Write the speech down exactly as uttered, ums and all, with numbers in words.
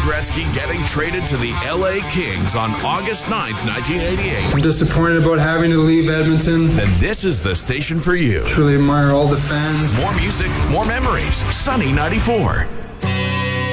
Gretzky getting traded to the L A Kings on August ninth, nineteen eighty-eight. I'm disappointed about having to leave Edmonton. Then this is the station for you. Truly admire all the fans. More music, more memories. Sunny ninety-four.